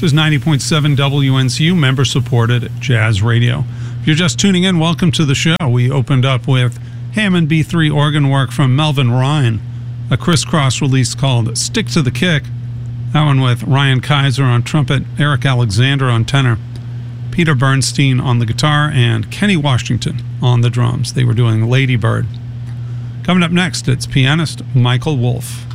This is 90.7 WNCU, member-supported jazz radio. If you're just tuning in, welcome to the show. We opened up with Hammond B3 organ work from Melvin Ryan, a crisscross release called Stick to the Kick. That one with Ryan Kaiser on trumpet, Eric Alexander on tenor, Peter Bernstein on the guitar, and Kenny Washington on the drums. They were doing Lady Bird. Coming up next, it's pianist Michael Wolff.